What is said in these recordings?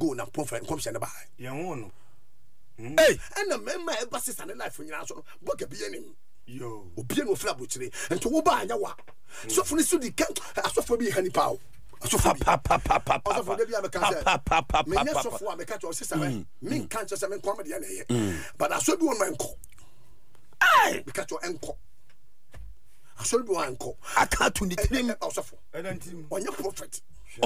go na prophet come send by ye won hey and the member eba sister na life nyina so no boga bi anim yo obi no fra bochire ento wo ba anya wa so funi so di kan asofo bi hani pawo asofo bi asofo bi ameka say me nya sofo ameka to sister me kan say me kom de na ye but aso bi won man ko ai because to enko aso bi won enko aka to ni trim asofo onye prophet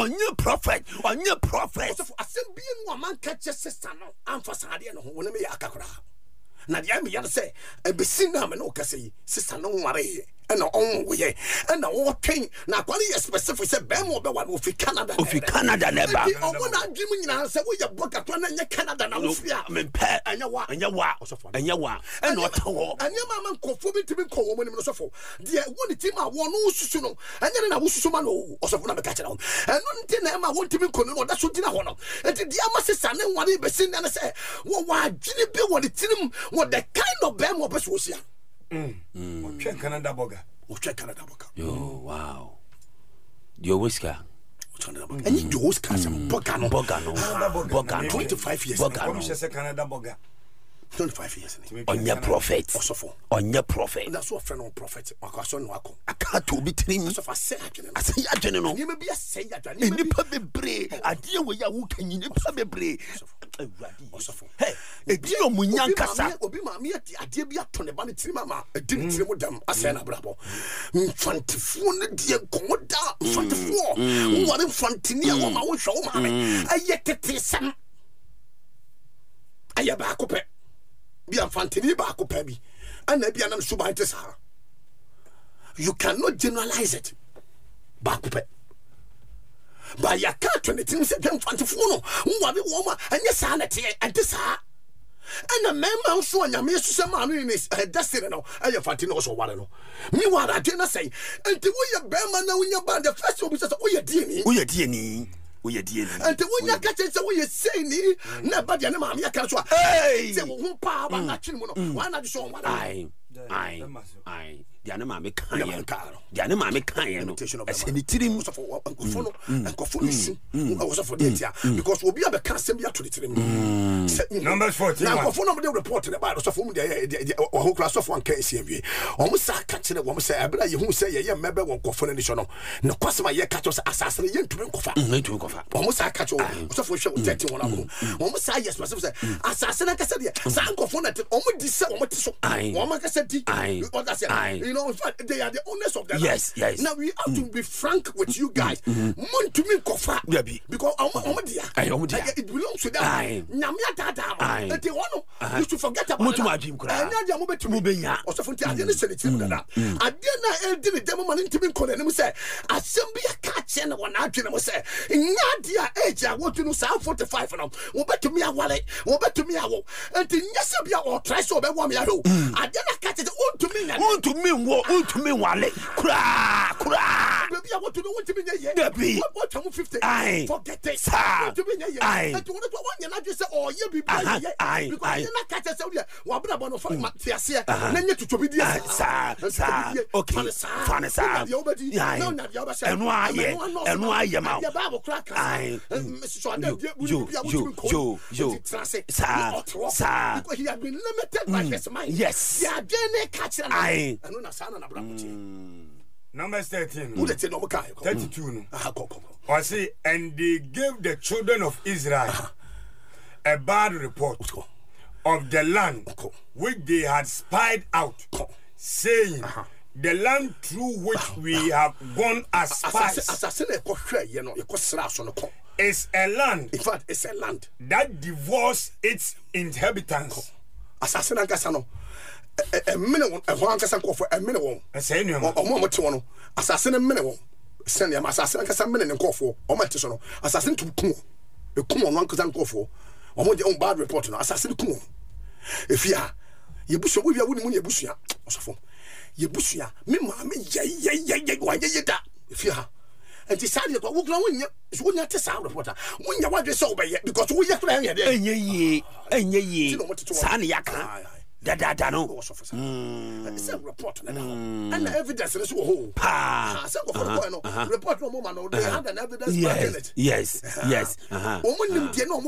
asofo asem bi no man ka che sister no amfa sade no ho wona me ya akakora na dia me ya say ebesi na me no ka say sister no nware and on we and all king na kwani specific say be mo be one of Canada never o na dream nyina say we ya boka to na nya Canada na wo fia me pe anya wa and not wo anya mama nkofo bi timi nko wo mo ni no sofo de woni tim a wo no susu no anya na wo susu ma no osofo na me ka kira and no nti na ma wo timi nko no da so dina ho no enti dia ma sesa ne nware be sin na say wo wa adwene bi wo de tinim wo the kind of be mo be so sia Canada boga. Yo, wow. Your whisker. And you use Bogano. 25 years. Canada boga. 25 years. On your prophet. On your prophet. That's what friend on prophet. Makason wako. I can't to be trained. So I say I general. You may be a say that. In the public bray. I deal with your work in the public bray. Hey, a deal Munyan Cassa. Obi mammy at the idea be up to the bunny mama. A didn't see with them. I said, Bravo. 24 dear Comoda. 24. What in front of me? I will show mammy. I yet to some. I have a coupe. Be a fantini back up, baby. And maybe I'm subitis. You cannot generalize it. Back up. By your cat when the things that don't want to follow. What a woman and your sanity and this. And a man so and your miss some man in his destiny. And your fatty also what I know. Meanwhile, I didn't say, and the way your bearman now in your band, the first one says, oh, you're dealing. We are dear. And the way you catch it, so we say, never the animal, you can't. Hey, power, not why not show what I. The animal make kind. The animal make kind. Imitation of a sanitarium for and Cofunis. I was for the because we'll be able to cast him to the trim. Number 14. Now, for nobody reported about us of whom the whole class of one case here. Almost I catch it. One say, I believe you say, yeah, member won't go for an additional. No, cost my year catch us assassination to Cofa. Almost I catch all. So for sure, 31 of them. Almost I yes, myself say, assassin, I said, Sanko phone at almost this. I, Woman, I said, you know, in fact, they are the owners of the yes. Now we have to be frank with you guys. Mon to me Kofa. Because it belongs to them. Namia Tata. They want you to forget about it. And now you're moving to Mubenya. Or something I didn't say it. I didn't the demo man into me call and say, Assembly a catch and one out and say, in Nadia age, I want to know South 45 now. Well, bet to me a wallet, or bet to me a walk. And in Yasabia or try so by 1 year. I didn't catch it on to me. To me, Wale. Cra. Maybe I want to know what to be. What 50? I forget it. To be I to one and I just say, oh, you be because you're not catch us out here. What about no fun? Tiasia, then you to be the okay, Fanasa, and why am I? Bible crack. I, he had been limited by his mind. Yes, yeah, then catch I. Number 13. 32. I say, and they gave the children of Israel a bad report of the land which they had spied out, saying, the land through which we have gone as spies is a land. In fact, it's a land that divorces its inhabitants. A minute, a one can go for a minute. I say, no more to one assassin a minute. Send them assassin as a minute and go for, or my tisono, assassin to come. You come on, one can go for, or want your own bad report, assassin come. If you are, you bush, we are winning your bushia, or so. You bushia, me, if you are. And decided to walk on when you not to sound of water. When you want to sober yet, because we are playing it. Ye, Saniaka. Da no. It's a report and the evidence is whole. Report no more. They had an evidence. Yes.